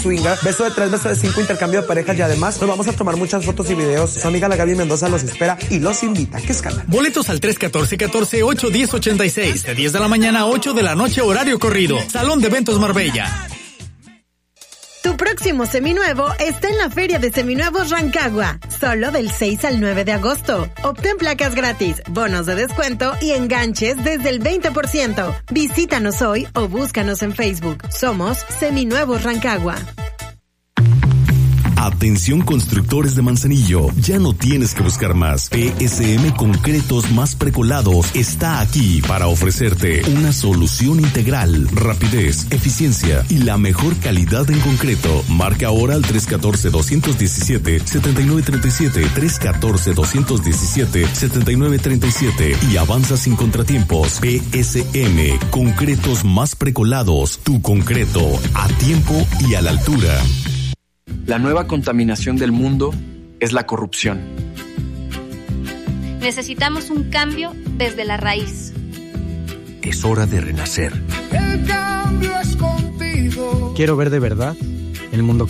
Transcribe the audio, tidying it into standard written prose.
swinger, beso de 3, beso de 5, intercambio de parejas y además nos vamos a tomar muchas fotos y videos. Su amiga la Gaby Mendoza los espera y los invita. ¿Qué escala? Boletos al 314-14-810-86, de 10 de la mañana a 8 de la noche, horario corrido. Salón de Eventos Marbella. Tu próximo seminuevo está en la Feria de Seminuevos Rancagua, solo del 6 al 9 de agosto. Obtén placas gratis, bonos de descuento y enganches desde el 20%. Visítanos hoy o búscanos en Facebook. Somos Seminuevos Rancagua. Atención constructores de Manzanillo, ya no tienes que buscar más. PSM Concretos Más Precolados está aquí para ofrecerte una solución integral, rapidez, eficiencia y la mejor calidad en concreto. Marca ahora al 314-217-7937, 314-217-7937 y avanza sin contratiempos. PSM Concretos Más Precolados, tu concreto a tiempo y a la altura. La nueva contaminación del mundo es la corrupción. Necesitamos un cambio desde la raíz. Es hora de renacer. El cambio es contigo. Quiero ver de verdad el mundo que